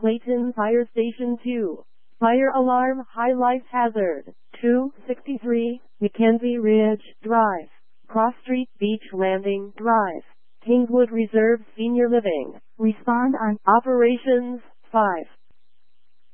Clayton Fire Station 2. Fire alarm, high life hazard. 263 Mackenzie Ridge Drive, Cross Street Beach Landing Drive, Kingswood Reserve Senior Living. Respond on operations 5.